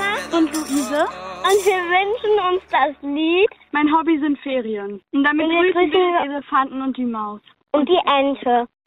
Mama. Und Luise. Und wir wünschen uns das Lied. Mein Hobby sind Ferien. Und damit grüßen wir den Elefanten und die Maus. Und die Ente.